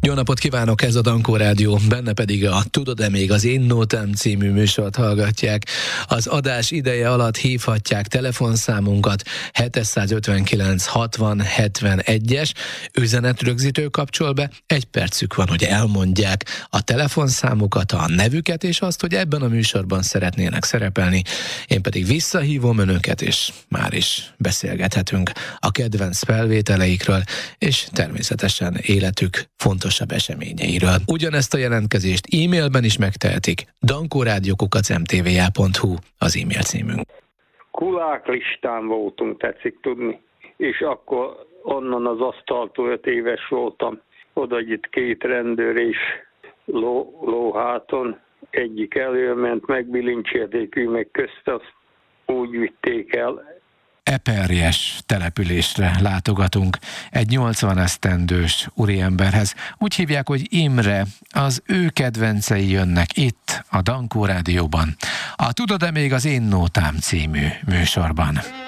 Jó napot kívánok, ez a Dankó Rádió, benne pedig a Tudod-e még az Én Nótám című műsort hallgatják. Az adás ideje alatt hívhatják telefonszámunkat 759 60 71-es, üzenetrögzítő kapcsol be, 1 percük van, hogy elmondják a telefonszámukat, a nevüket és azt, hogy ebben a műsorban szeretnének szerepelni. Én pedig visszahívom önöket, és már is beszélgethetünk a kedvenc felvételeikről, és természetesen életük fontosabb eseményeiről. Ugyanezt a jelentkezést e-mailben is megtehetik. dankoradio@mtva.hu az e-mail címünk. Kuláklistán voltunk, tetszik tudni, és akkor onnan az asztaltól 5 éves voltam. Oda jött 2 rendőr és lóháton, egyik előment, megbilincselték, ő meg közt, azt úgy vitték el. Eperjes településre látogatunk egy 80 esztendős úriemberhez. Úgy hívják, hogy Imre, az ő kedvencei jönnek itt a Dankó Rádióban. A Tudod-e még az Én Nótám című műsorban.